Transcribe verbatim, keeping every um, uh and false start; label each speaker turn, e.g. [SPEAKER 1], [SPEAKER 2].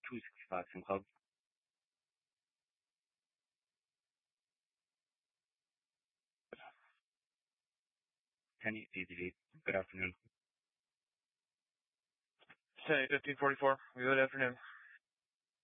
[SPEAKER 1] two sixty-five Sim Club. ten E D D. Good afternoon.
[SPEAKER 2] ten fifteen forty-four. Good afternoon.